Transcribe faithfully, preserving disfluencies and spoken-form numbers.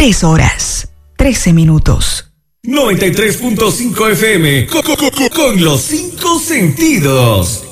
Tres horas, trece minutos. noventa y tres punto cinco F M, con, con, con, con los cinco sentidos.